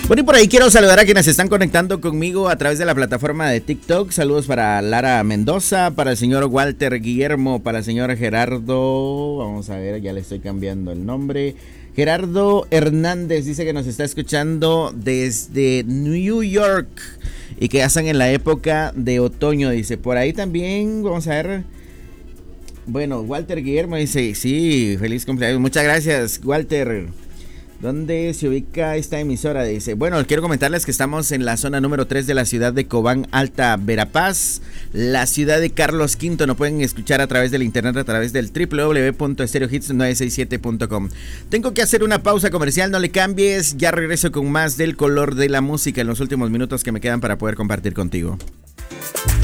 Bueno, y por ahí quiero saludar a quienes se están conectando conmigo a través de la plataforma de TikTok. Saludos para Lara Mendoza, para el señor Walter Guillermo, para el señor Gerardo. Vamos a ver, ya le estoy cambiando el nombre. Gerardo Hernández dice que nos está escuchando desde New York y que ya están en la época de otoño. Dice, por ahí también, vamos a ver. Bueno, Walter Guillermo dice, sí, feliz cumpleaños. Muchas gracias, Walter. ¿Dónde se ubica esta emisora? Dice, bueno, quiero comentarles que estamos en la zona número 3 de la ciudad de Cobán Alta, Verapaz, la ciudad de Carlos V. Nos pueden escuchar a través del internet, a través del www.stereohits967.com. Tengo que hacer una pausa comercial, no le cambies, ya regreso con más del color de la música en los últimos minutos que me quedan para poder compartir contigo.